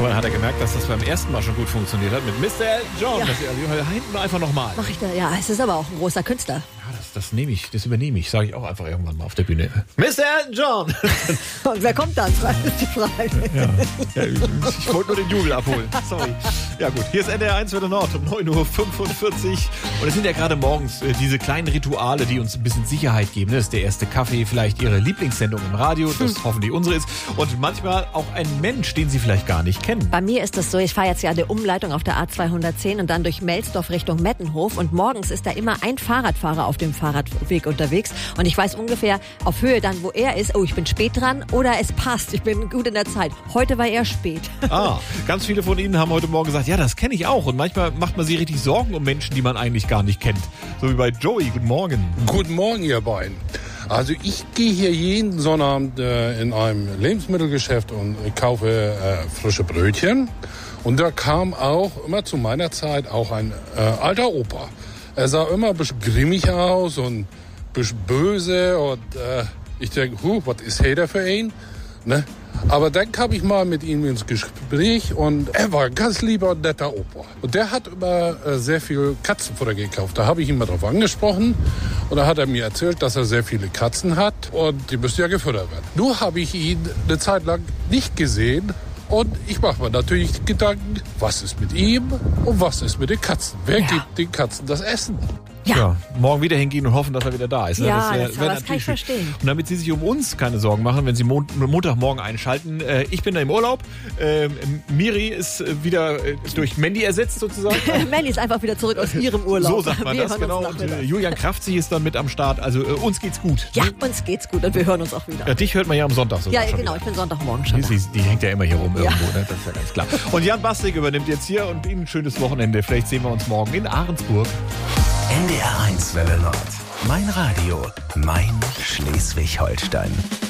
Vorher hat er gemerkt, dass das beim ersten Mal schon gut funktioniert hat mit Mr. Elton John. Ja. Das hinten einfach nochmal. Mach ich da, ja, es ist aber auch ein großer Künstler. Ja, das nehme ich, das übernehme ich. Sage ich auch einfach irgendwann mal auf der Bühne. Mr. Elton John! Und wer kommt dann? Das ist die Frage. Ja, ich wollte nur den Jubel abholen. Sorry. Ja gut, hier ist NDR 1 Welle Nord um 9.45 Uhr. Und es sind ja gerade morgens diese kleinen Rituale, die uns ein bisschen Sicherheit geben. Das ist der erste Kaffee, vielleicht Ihre Lieblingssendung im Radio, das hoffentlich unsere ist. Und manchmal auch ein Mensch, den Sie vielleicht gar nicht kennen. Bei mir ist es so, ich fahre jetzt ja eine Umleitung auf der A210 und dann durch Melsdorf Richtung Mettenhof. Und morgens ist da immer ein Fahrradfahrer auf dem Fahrradweg unterwegs. Und ich weiß ungefähr auf Höhe dann, wo er ist, oh, ich bin spät dran oder es passt, ich bin gut in der Zeit. Heute war er spät. Ganz viele von Ihnen haben heute Morgen gesagt, ja, das kenne ich auch. Und manchmal macht man sich richtig Sorgen um Menschen, die man eigentlich gar nicht kennt. So wie bei Joey. Guten Morgen. Guten Morgen, ihr beiden. Also ich gehe hier jeden Sonnabend in einem Lebensmittelgeschäft und kaufe frische Brötchen. Und da kam auch immer zu meiner Zeit auch ein alter Opa. Er sah immer ein bisschen grimmig aus und ein bisschen böse. Und ich denke, was ist er für ein? Ne? Aber dann kam ich mal mit ihm ins Gespräch und er war ein ganz lieber und netter Opa. Und der hat immer sehr viel Katzenfutter gekauft. Da habe ich ihn mal drauf angesprochen und da hat er mir erzählt, dass er sehr viele Katzen hat und die müssen ja gefüttert werden. Nur habe ich ihn eine Zeit lang nicht gesehen und ich mache mir natürlich Gedanken, was ist mit ihm und was ist mit den Katzen? Wer gibt den Katzen das Essen? Ja, morgen wieder hingehen und hoffen, dass er wieder da ist. Ja, das kann ich verstehen. Und damit Sie sich um uns keine Sorgen machen, wenn Sie Montagmorgen einschalten, ich bin da im Urlaub. Miri ist wieder durch Mandy ersetzt sozusagen. Mandy ist einfach wieder zurück aus ihrem Urlaub. So sagt man das, genau. Und Julian Kraftzig ist dann mit am Start. Also uns geht's gut. Ja, uns geht's gut und wir hören uns auch wieder. Ja, dich hört man ja am Sonntag sogar. Ja, genau, wieder. Ich bin Sonntagmorgen schon. Die hängt ja immer hier rum irgendwo, ne? Das ist ja ganz klar. Und Jan Bastik übernimmt jetzt hier und Ihnen ein schönes Wochenende. Vielleicht sehen wir uns morgen in Ahrensburg. NDR 1 Welle Nord. Mein Radio, mein Schleswig-Holstein.